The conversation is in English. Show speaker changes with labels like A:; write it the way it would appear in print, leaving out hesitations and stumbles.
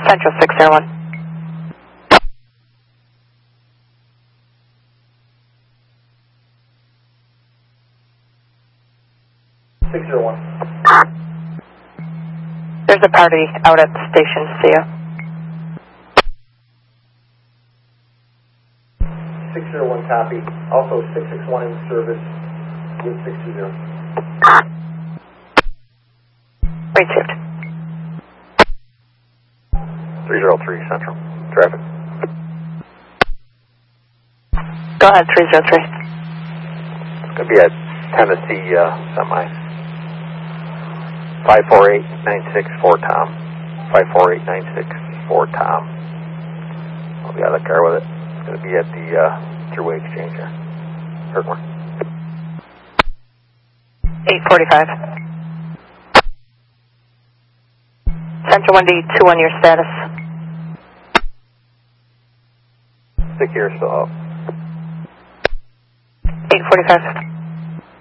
A: Central 601. There's a party out at the station. See ya.
B: 601 copy. Also 661 in service with 620.
A: Right shift.
B: 303 Central. Traffic.
A: Go ahead, 303.
B: It's going to be at Tennessee semi. 548-964 Tom. 548-964 Tom. I'll be out of the car with it. It's going to be at the thruway exchange here. Herkimer.
A: 845. Central 1D2 on your status.
B: Stick here, still up.
A: 845.